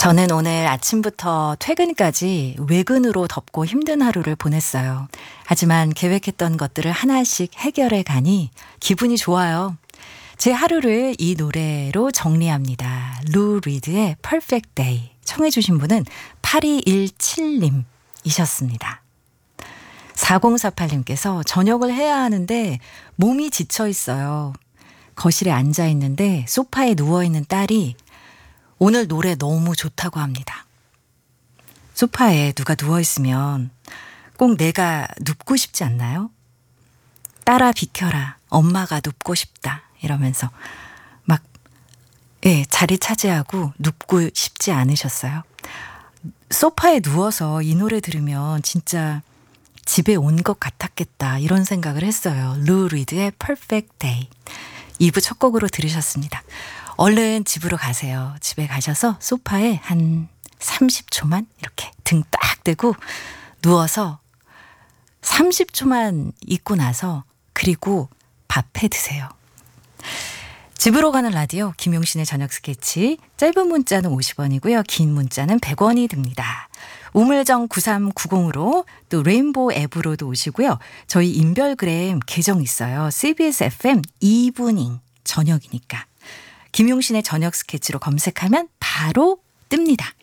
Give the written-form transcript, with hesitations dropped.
저는 오늘 아침부터 퇴근까지 외근으로 덥고 힘든 하루를 보냈어요. 하지만 계획했던 것들을 하나씩 해결해 가니 기분이 좋아요. 제 하루를 이 노래로 정리합니다. 루 리드의 Perfect Day. 청해 주신 분은 8217님이셨습니다. 4048님께서 저녁을 해야 하는데 몸이 지쳐 있어요. 거실에 앉아 있는데 소파에 누워 있는 딸이 오늘 노래 너무 좋다고 합니다. 소파에 누가 누워 있으면 꼭 내가 눕고 싶지 않나요? 딸아 비켜라. 엄마가 눕고 싶다. 이러면서 막 자리 차지하고 눕고 싶지 않으셨어요? 소파에 누워서 이 노래 들으면 진짜 집에 온 것 같았겠다 이런 생각을 했어요. 루 리드의 Perfect Day. 2부 첫 곡으로 들으셨습니다. 얼른 집으로 가세요. 집에 가셔서 소파에 한 30초만 이렇게 등 딱 대고 누워서 30초만 있고 나서 그리고 밥 해 드세요. 집으로 가는 라디오 김용신의 저녁 스케치. 짧은 문자는 50원이고요. 긴 문자는 100원이 듭니다. 우물정 9390으로 또 레인보우 앱으로도 오시고요. 저희 인별그램 계정 있어요. CBS FM 이브닝 저녁이니까. 김용신의 저녁 스케치로 검색하면 바로 뜹니다.